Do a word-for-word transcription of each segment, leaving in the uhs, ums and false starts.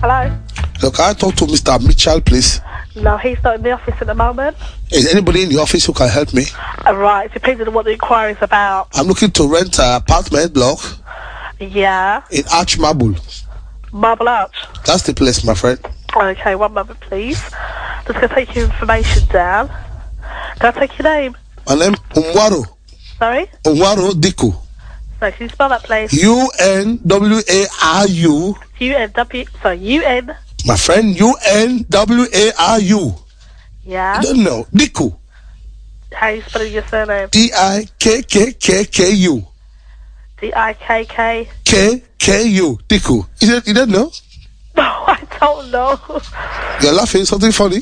Hello? Look, can I talk to Mister Mitchell, please? No, he's not in the office at the moment. Is anybody in the office who can help me? Uh, right, it depends on what the inquiry is about. I'm looking to rent an apartment block Yeah. in Arch Marble. Marble Arch. That's the place, my friend. Okay, one moment, please. Just going to take your information down. Can I take your name? My name Unwaro. Sorry? Unwaro Diku. So, can you spell that, please? U N W A R U. U N W... Sorry, U N... My friend, U N W A R U. Yeah? I don't know. Diku. How are you spelling your surname? D I K K K K U. D I K K... K K U. Diku. You don't, you don't know? No, I don't know. You're laughing. Something funny?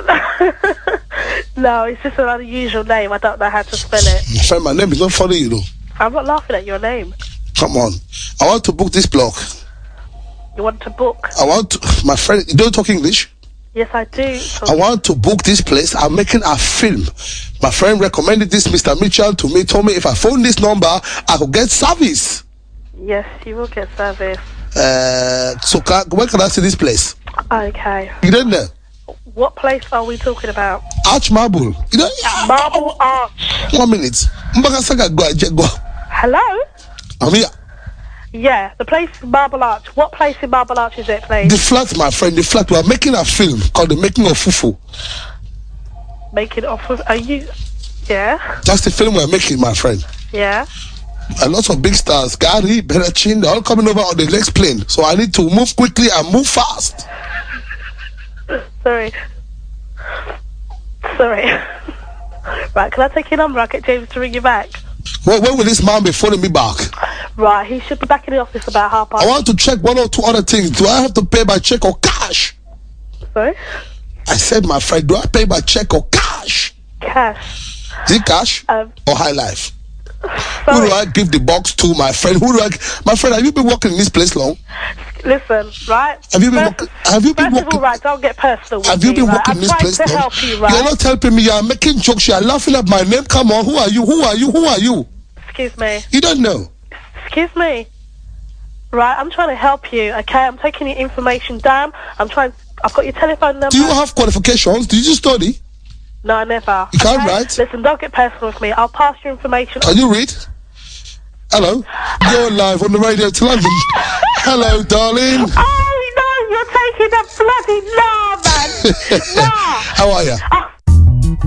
No, it's just an unusual name. I don't know how to spell it. My friend, my name is not funny, you know. I'm not laughing at your name. Come on. I want to book this block. You want to book? I want to, my friend, you don't talk English? Yes, I do. I want to book this place. I'm making a film. My friend recommended this Mister Mitchell to me, told me if I phone this number, I could get service. Yes, you will get service. Uh, so can, where can I see this place? Okay. You don't know? What place are we talking about? Arch Marble. You know? Marble Arch. One minute. Go. Hello? I'm here. Yeah, the place in Marble Arch. What place in Marble Arch is it, please? The flat, my friend, the flat. We are making a film called The Making of Fufu. Making off of... Are you... Yeah? That's the film we're making, my friend. Yeah? A lot of big stars, Gary, Berachin, they're all coming over on the next plane. So I need to move quickly and move fast. Sorry. Sorry. Right, can I take your number? I'll get James to ring you back. When, when will this man be phoning me back? Right, he should be back in the office about half past. I want to check one or two other things. Do I have to pay by check or cash? Sorry? I said, my friend, do I pay by check or cash? Cash. Is it cash Um, or high life? Sorry. Who do I give the box to, my friend? Who do I... My friend, have you been working in this place long? Listen, right? Have you been First, working... Have you been first of working... all, right, don't get personal with Have me, you been right? working I'm in this trying place to long? help you, right? You're not helping me. You're making jokes. You're laughing at my name. Come on. Who are you? Who are you? Who are you? Excuse me. You don't know. Excuse me. Right, I'm trying to help you, okay? I'm taking your information down. I'm trying... I've got your telephone number. Do you have qualifications? Did you study? No, I never. You can't okay? write? Listen, don't get personal with me. I'll pass your information Can you read? Hello? You're live on the radio to London. Hello, darling. Oh, no, you're taking a bloody law, man. No. How are you? Oh,